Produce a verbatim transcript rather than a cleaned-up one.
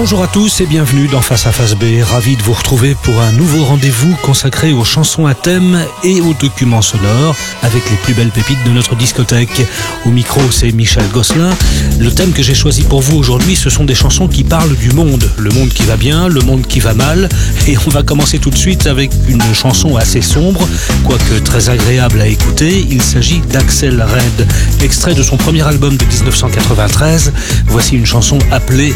Bonjour à tous et bienvenue dans Face à Face B. Ravi de vous retrouver pour un nouveau rendez-vous consacré aux chansons à thème et aux documents sonores avec les plus belles pépites de notre discothèque. Au micro, c'est Michel Gosselin. Le thème que j'ai choisi pour vous aujourd'hui, ce sont des chansons qui parlent du monde. Le monde qui va bien, le monde qui va mal. Et on va commencer tout de suite avec une chanson assez sombre, quoique très agréable à écouter. Il s'agit d'Axel Red. Extrait de son premier album de dix-neuf cent quatre-vingt-treize, voici une chanson appelée